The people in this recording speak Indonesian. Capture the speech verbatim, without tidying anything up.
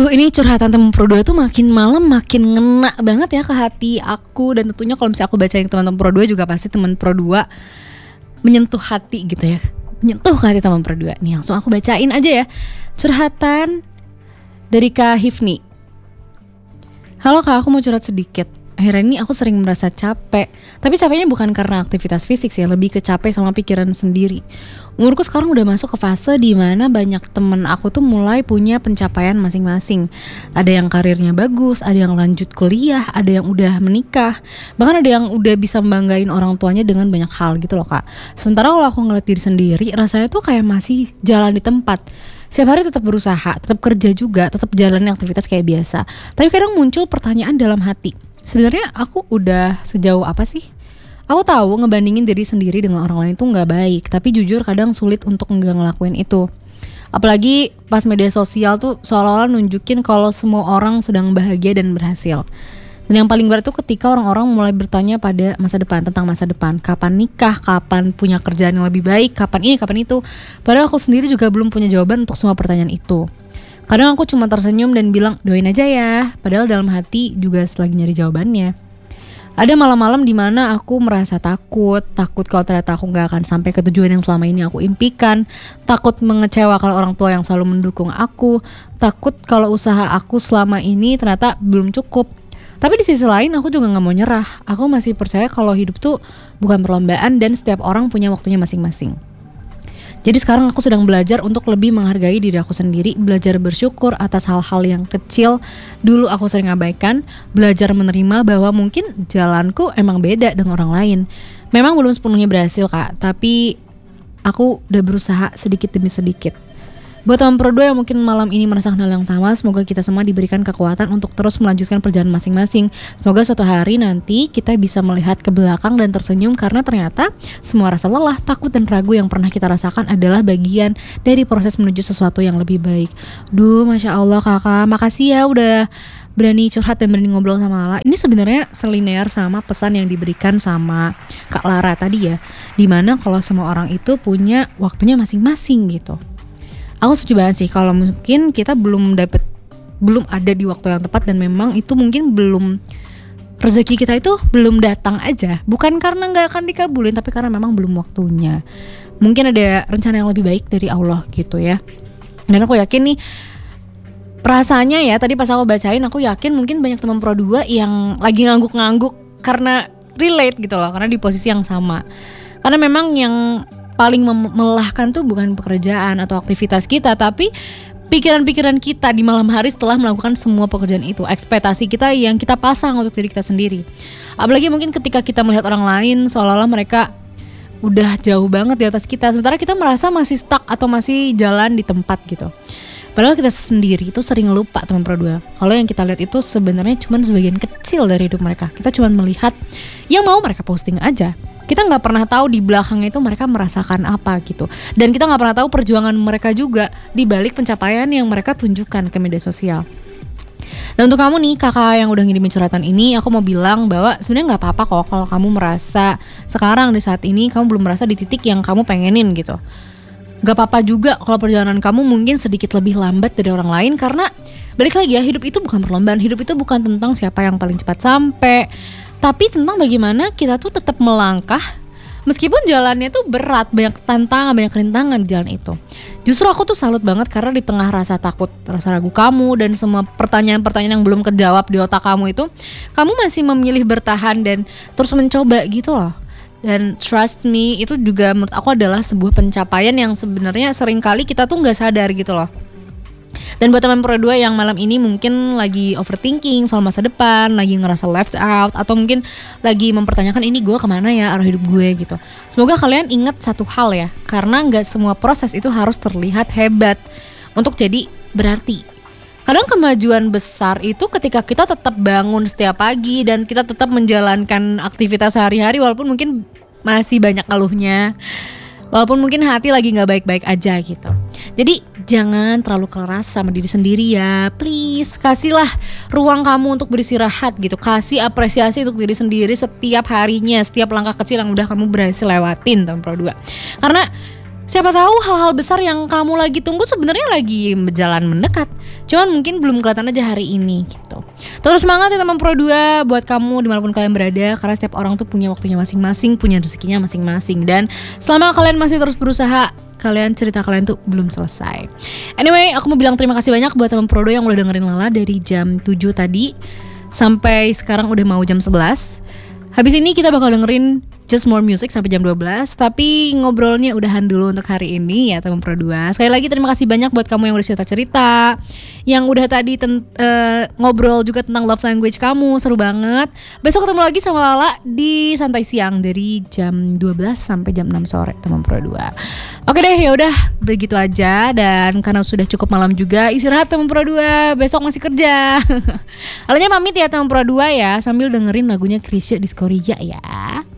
Duh, ini curhatan teman Pro dua tuh makin malam makin ngena banget ya ke hati aku. Dan tentunya kalau misalnya aku bacain teman-teman Pro dua juga pasti teman Pro dua menyentuh hati gitu ya. Menyentuh ke hati teman Pro dua. Nih langsung aku bacain aja ya. Curhatan dari Kak Hifni. Halo Kak, aku mau curhat sedikit. Akhirnya ini aku sering merasa capek. Tapi capeknya bukan karena aktivitas fisik sih, lebih ke capek sama pikiran sendiri. Umurku sekarang udah masuk ke fase dimana banyak temen aku tuh mulai punya pencapaian masing-masing. Ada yang karirnya bagus, ada yang lanjut kuliah, ada yang udah menikah, bahkan ada yang udah bisa membanggain orang tuanya dengan banyak hal gitu loh Kak. Sementara kalau aku ngeliat diri sendiri, rasanya tuh kayak masih jalan di tempat. Setiap hari tetap berusaha, tetap kerja juga, tetap jalani aktivitas kayak biasa. Tapi kadang muncul pertanyaan dalam hati, sebenarnya aku udah sejauh apa sih? Aku tahu ngebandingin diri sendiri dengan orang lain itu gak baik, tapi jujur kadang sulit untuk gak ngelakuin itu. Apalagi pas media sosial tuh seolah-olah nunjukin kalau semua orang sedang bahagia dan berhasil. Dan yang paling berat tuh ketika orang-orang mulai bertanya pada masa depan, tentang masa depan. Kapan nikah, kapan punya kerjaan yang lebih baik, kapan ini, kapan itu. Padahal aku sendiri juga belum punya jawaban untuk semua pertanyaan itu. Kadang aku cuma tersenyum dan bilang doain aja ya, padahal dalam hati juga lagi nyari jawabannya. Ada malam-malam dimana aku merasa takut, takut kalau ternyata aku gak akan sampai ke tujuan yang selama ini aku impikan, takut mengecewakan orang tua yang selalu mendukung aku, takut kalau usaha aku selama ini ternyata belum cukup. Tapi di sisi lain aku juga gak mau nyerah, aku masih percaya kalau hidup tuh bukan perlombaan dan setiap orang punya waktunya masing-masing. Jadi sekarang aku sedang belajar untuk lebih menghargai diri aku sendiri, belajar bersyukur atas hal-hal yang kecil dulu aku sering abaikan, belajar menerima bahwa mungkin jalanku emang beda dengan orang lain. Memang belum sepenuhnya berhasil Kak, tapi aku udah berusaha sedikit demi sedikit. Buat teman Pro dua yang mungkin malam ini merasakan hal yang sama, semoga kita semua diberikan kekuatan untuk terus melanjutkan perjalanan masing-masing. Semoga suatu hari nanti kita bisa melihat ke belakang dan tersenyum karena ternyata semua rasa lelah, takut dan ragu yang pernah kita rasakan adalah bagian dari proses menuju sesuatu yang lebih baik. Duh, Masya Allah Kakak, makasih ya udah berani curhat dan berani ngobrol sama Lala. Ini sebenarnya selinear sama pesan yang diberikan sama Kak Lara tadi ya, dimana kalau semua orang itu punya waktunya masing-masing gitu. Aku setuju banget sih kalau mungkin kita belum dapet, belum ada di waktu yang tepat dan memang itu mungkin belum, rezeki kita itu belum datang aja. Bukan karena gak akan dikabulin, tapi karena memang belum waktunya. Mungkin ada rencana yang lebih baik dari Allah gitu ya. Dan aku yakin nih, perasaannya ya tadi pas aku bacain, aku yakin mungkin banyak teman Pro dua yang lagi ngangguk-ngangguk karena relate gitu loh, karena di posisi yang sama. Karena memang yang paling melelahkan tuh bukan pekerjaan atau aktivitas kita, tapi pikiran-pikiran kita di malam hari setelah melakukan semua pekerjaan itu, ekspektasi kita yang kita pasang untuk diri kita sendiri. Apalagi mungkin ketika kita melihat orang lain seolah-olah mereka udah jauh banget di atas kita, sementara kita merasa masih stuck atau masih jalan di tempat gitu. Padahal kita sendiri itu sering lupa teman Pro dua, kalau yang kita lihat itu sebenarnya cuma sebagian kecil dari hidup mereka. Kita cuma melihat yang mau mereka posting aja. Kita nggak pernah tahu di belakangnya itu mereka merasakan apa gitu. Dan kita nggak pernah tahu perjuangan mereka juga di balik pencapaian yang mereka tunjukkan ke media sosial. Dan untuk kamu nih kakak yang udah ngirimin curhatan ini, aku mau bilang bahwa sebenarnya nggak apa-apa kok kalau kamu merasa sekarang di saat ini kamu belum merasa di titik yang kamu pengenin gitu. Gak apa-apa juga kalau perjalanan kamu mungkin sedikit lebih lambat dari orang lain, karena balik lagi ya, hidup itu bukan perlombaan, hidup itu bukan tentang siapa yang paling cepat sampai, tapi tentang bagaimana kita tuh tetap melangkah meskipun jalannya tuh berat, banyak tantangan, banyak rintangan di jalan itu. Justru aku tuh salut banget karena di tengah rasa takut, rasa ragu kamu dan semua pertanyaan-pertanyaan yang belum kejawab di otak kamu itu, kamu masih memilih bertahan dan terus mencoba gitu loh. Dan trust me, itu juga menurut aku adalah sebuah pencapaian yang sebenarnya seringkali kita tuh gak sadar gitu loh. Dan buat teman Pro dua yang malam ini mungkin lagi overthinking soal masa depan, lagi ngerasa left out, atau mungkin lagi mempertanyakan ini gue kemana ya arah hidup gue gitu, semoga kalian ingat satu hal ya, karena gak semua proses itu harus terlihat hebat untuk jadi berarti. Kadang kemajuan besar itu ketika kita tetap bangun setiap pagi dan kita tetap menjalankan aktivitas sehari-hari walaupun mungkin masih banyak keluhnya, walaupun mungkin hati lagi gak baik-baik aja gitu. Jadi jangan terlalu keras sama diri sendiri ya, please. Kasihlah ruang kamu untuk beristirahat gitu. Kasih apresiasi untuk diri sendiri setiap harinya, setiap langkah kecil yang udah kamu berhasil lewatin teman Pro dua. Karena Siapa tahu hal-hal besar yang kamu lagi tunggu sebenarnya lagi berjalan mendekat. Cuman mungkin belum kelihatan aja hari ini gitu. Terus semangat ya teman Pro dua buat kamu dimanapun kalian berada. Karena setiap orang tuh punya waktunya masing-masing, punya rezekinya masing-masing. Dan selama kalian masih terus berusaha, kalian cerita kalian tuh belum selesai. Anyway, aku mau bilang terima kasih banyak buat teman Pro dua yang udah dengerin Lala dari jam tujuh tadi sampai sekarang udah mau jam sebelas. Habis ini kita bakal dengerin Just More Music sampai jam dua belas. Tapi ngobrolnya udahan dulu untuk hari ini ya teman Pro dua. Sekali lagi terima kasih banyak buat kamu yang udah cerita-cerita, yang udah tadi ten- uh, ngobrol juga tentang love language kamu. Seru banget. Besok ketemu lagi sama Lala di Santai Siang dari jam dua belas sampai jam enam sore teman Pro dua. Oke deh, ya udah begitu aja. Dan karena sudah cukup malam juga, istirahat teman Pro dua. Besok masih kerja. Alanya pamit ya teman Pro dua ya, sambil dengerin lagunya Krisya Diskoria ya.